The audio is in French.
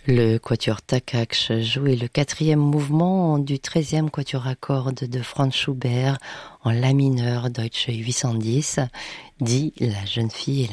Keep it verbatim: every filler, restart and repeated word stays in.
Le quatuor Takacs jouait le quatrième mouvement du treizième quatuor à cordes de Franz Schubert en la mineur Deutsche huit cent dix, dit La jeune fille et